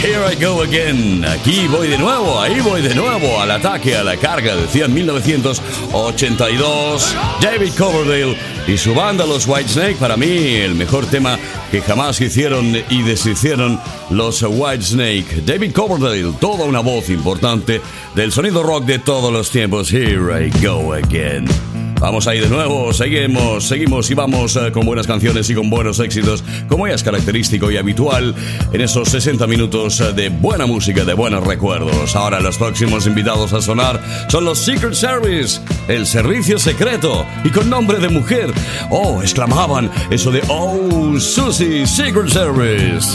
Here I go again. Aquí voy de nuevo, ahí voy de nuevo. Al ataque, a la carga, decía en 1982 David Coverdale y su banda Los Whitesnake. Para mí, el mejor tema que jamás hicieron y deshicieron los Whitesnake. David Coverdale, toda una voz importante del sonido rock de todos los tiempos. Here I go again. Vamos ahí de nuevo, seguimos y vamos con buenas canciones y con buenos éxitos, como ya es característico y habitual en esos 60 minutos de buena música, de buenos recuerdos. Ahora los próximos invitados a sonar son los Secret Service, el servicio secreto, y con nombre de mujer. Oh, exclamaban eso de "Oh, Susie, Secret Service".